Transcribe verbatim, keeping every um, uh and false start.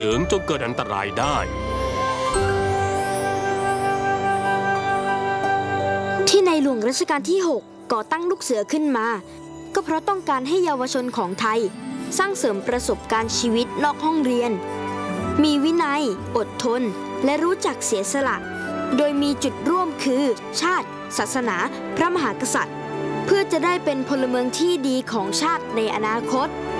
เอิงจนเกิดอันตรายได้ที่ในหลวงรัชกาลที่ หก ก่อตั้งลูกเสือขึ้นมาก็เพราะต้องการให้เยาวชนของไทยสร้างเสริมประสบการณ์ชีวิตนอกห้องเรียนมีวินัยอดทนและรู้จักเสียสละโดยมีจุดร่วมคือชาติศาสนาพระมหากษัตริย์เพื่อจะได้เป็นพลเมืองที่ดีของชาติในอนาคต